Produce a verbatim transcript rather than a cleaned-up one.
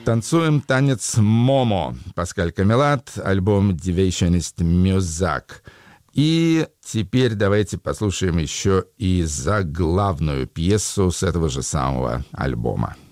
Танцуем танец Момо. Паскаль Камелат, альбом «Devationist Music». И теперь давайте послушаем еще и заглавную пьесу с этого же самого альбома.